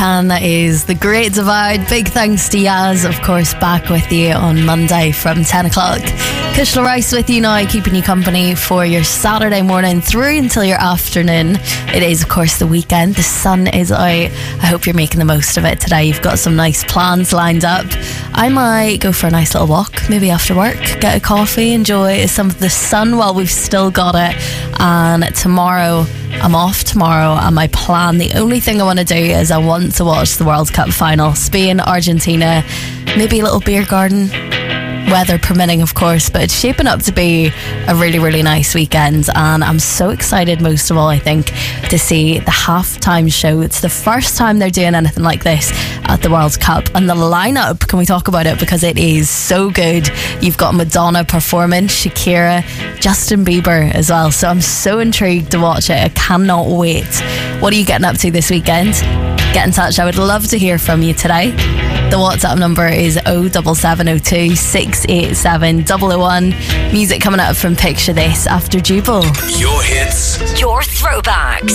And that is The Great Divide. Big thanks to Yaz, of course, back with you on Monday from 10 o'clock. Kushla Rice with you now, keeping you company for your Saturday morning through until your afternoon. It is, of course, the weekend. The sun is out. I hope you're making the most of it today. You've got some nice plans lined up. I might go for a nice little walk, maybe after work, get a coffee, enjoy some of the sun while we've still got it. And tomorrow, I'm off tomorrow, and my plan, the only thing I want to do is I want to watch the World Cup final. Spain, Argentina, maybe a little beer garden, weather permitting, of course, but it's shaping up to be a really, really nice weekend, and I'm so excited, most of all, I think, to see the halftime show. It's the first time they're doing anything like this at the World Cup, and the lineup, can we talk about it, because it is so good. You've got Madonna performing, Shakira, Justin Bieber as well, so I'm so intrigued to watch it. I cannot wait. What are you getting up to this weekend? Get in touch. I would love to hear from you today. The WhatsApp number is 07702 687 001. Music coming up from Picture This after Jubal. Your hits, your throwbacks.